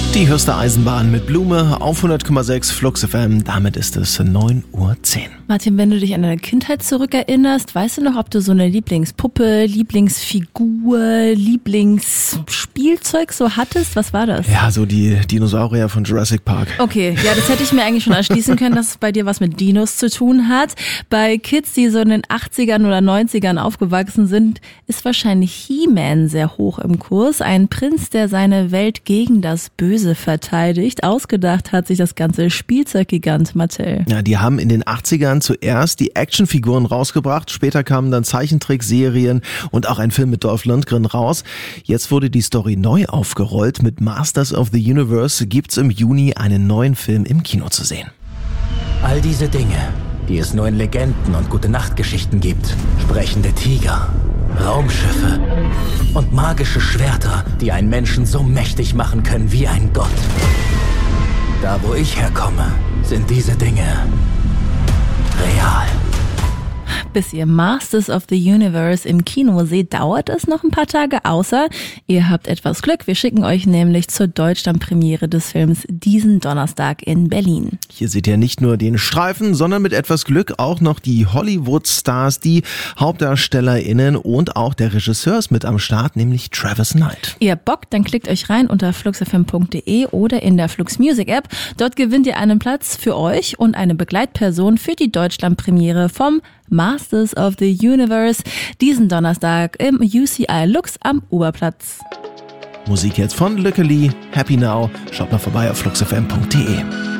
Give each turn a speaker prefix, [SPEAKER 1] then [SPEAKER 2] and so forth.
[SPEAKER 1] Die Hörster Eisenbahn mit Blume auf 100,6 Flux FM. Damit ist es 9:10 Uhr.
[SPEAKER 2] Martin, wenn du dich an deine Kindheit zurückerinnerst, weißt du noch, ob du so eine Lieblingspuppe, Lieblingsfigur, Lieblingsspielzeug so hattest? Was war das?
[SPEAKER 1] Ja, so die Dinosaurier von Jurassic Park.
[SPEAKER 2] Okay, ja, das hätte ich mir eigentlich schon erschließen können, dass es bei dir was mit Dinos zu tun hat. Bei Kids, die so in den 80ern oder 90ern aufgewachsen sind, ist wahrscheinlich He-Man sehr hoch im Kurs. Ein Prinz, der seine Welt gegen das Böse verteidigt. Ausgedacht hat sich das ganze Spielzeuggigant Mattel.
[SPEAKER 1] Ja, die haben in den 80ern zuerst die Actionfiguren rausgebracht, später kamen dann Zeichentrickserien und auch ein Film mit Dolph Lundgren raus. Jetzt wurde die Story neu aufgerollt. Mit Masters of the Universe gibt's im Juni einen neuen Film im Kino zu sehen.
[SPEAKER 3] All diese Dinge, die es nur in Legenden und Gute-Nacht-Geschichten gibt. Sprechende Tiger, Raumschiffe und magische Schwerter, die einen Menschen so mächtig machen können wie ein Gott. Da, wo ich herkomme, sind diese Dinge real.
[SPEAKER 2] Bis ihr Masters of the Universe im Kino seht, dauert es noch ein paar Tage, außer ihr habt etwas Glück. Wir schicken euch nämlich zur Deutschlandpremiere des Films diesen Donnerstag in Berlin.
[SPEAKER 1] Hier seht ihr nicht nur den Streifen, sondern mit etwas Glück auch noch die Hollywood-Stars, die HauptdarstellerInnen und auch der Regisseur ist mit am Start, nämlich Travis Knight.
[SPEAKER 2] Ihr Bock, dann klickt euch rein unter fluxfm.de oder in der Flux Music App. Dort gewinnt ihr einen Platz für euch und eine Begleitperson für die Deutschlandpremiere vom Masters of the Universe diesen Donnerstag im UCI Lux am Oberplatz.
[SPEAKER 1] Musik jetzt von Lückeli, Happy Now. Schaut mal vorbei auf fluxfm.de.